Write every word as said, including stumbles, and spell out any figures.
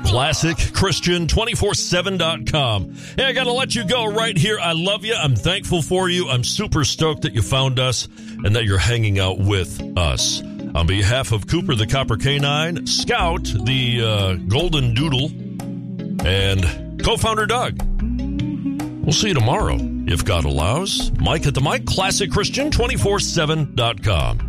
Classic Christian two four seven dot com. Hey, I got to let you go right here. I love you. I'm thankful for you. I'm super stoked that you found us and that you're hanging out with us. On behalf of Cooper the Copper Canine, Scout the uh, Golden Doodle, and co-founder Doug, we'll see you tomorrow, if God allows. Mike at the mic, classic christian two four seven dot com.